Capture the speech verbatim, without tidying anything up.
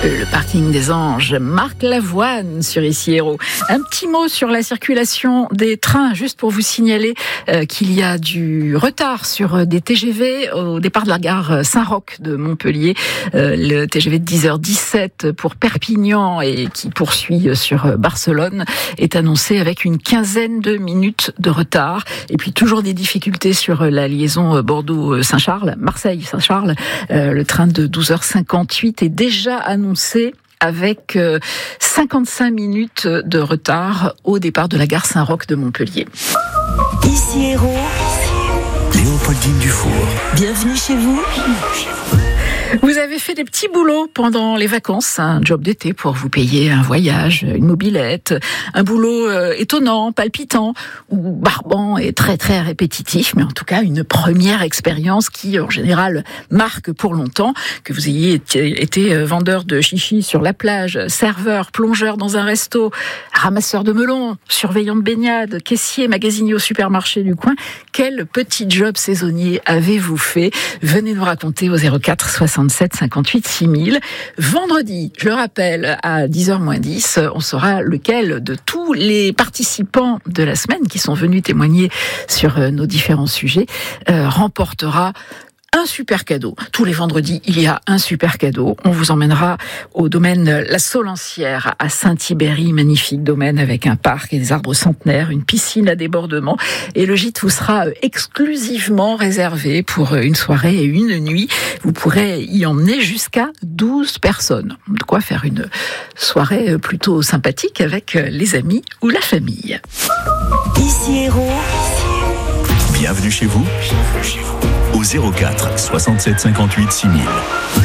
Le parking des Anges, Marc Lavoine sur Ici Héros. Un petit mot sur la circulation des trains, juste pour vous signaler euh, qu'il y a du retard sur des T G V au départ de la gare Saint-Roch de Montpellier. Euh, le T G V de dix heures dix-sept pour Perpignan et qui poursuit sur Barcelone est annoncé avec une quinzaine de minutes de retard. Et puis toujours des difficultés sur la liaison Bordeaux-Saint-Charles, Marseille-Saint-Charles. Euh, le train de douze heures cinquante-huit est déjà annoncé avec cinquante-cinq minutes de retard au départ de la gare Saint-Roch de Montpellier. Ici Héros, Léopoldine Dufour. Bienvenue chez vous. Vous avez fait des petits boulots pendant les vacances, un job d'été pour vous payer un voyage, une mobilette, un boulot euh, étonnant, palpitant, ou barbant et très très répétitif, mais en tout cas une première expérience qui en général marque pour longtemps, que vous ayez été, été vendeur de chichi sur la plage, serveur, plongeur dans un resto, ramasseur de melons, surveillant de baignade, caissier, magasinier au supermarché du coin. Quel petit job saisonnier avez-vous fait? Venez nous raconter au zéro quatre soixante-sept cinquante-huit six mille. Vendredi, je le rappelle, à dix heures moins dix, on saura lequel de tous les participants de la semaine qui sont venus témoigner sur nos différents sujets euh, remportera un super cadeau. Tous les vendredis, il y a un super cadeau. On vous emmènera au domaine La Solancière à Saint-Thibéry, magnifique domaine avec un parc et des arbres centenaires, une piscine à débordement. Et le gîte vous sera exclusivement réservé pour une soirée et une nuit. Vous pourrez y emmener jusqu'à douze personnes. De quoi faire une soirée plutôt sympathique avec les amis ou la famille. Ici Héros. Bienvenue chez vous. Au zéro quatre soixante-sept cinquante-huit six mille.